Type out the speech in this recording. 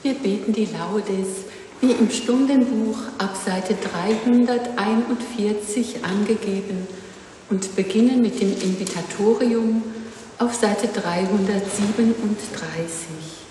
Wir beten die Laudes, wie im Stundenbuch ab Seite 341 angegeben, und beginnen mit dem Invitatorium auf Seite 337.